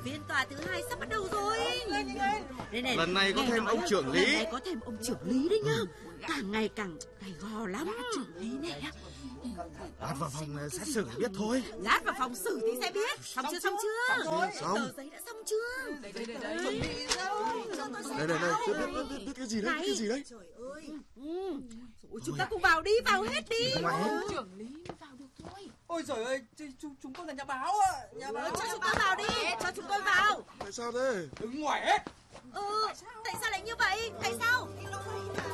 Phiên tòa thứ 2 sắp bắt đầu rồi. Này, lần này có thêm ông trưởng lý. Lần này có thêm ông trưởng lý đấy nhá. Càng ngày càng gay go lắm. Trưởng lý này á. Lát vào phòng xét xử biết thôi. Lát vào phòng xử thì sẽ biết. Xong chưa? Xong. Tờ giấy đã xong chưa? Đây. Biết cái gì đấy? Cái gì đấy? Trời ơi. Chúng ta cùng vào đi, vào hết đi. Trưởng lý vào được thôi. Ôi trời ơi, chúng tôi là nhà báo ạ. Nhà báo. Cho chúng tôi vào đi, cho chúng tôi vào. Tại sao thế? Đứng ngoài hết. Tại sao lại như vậy? Tại sao?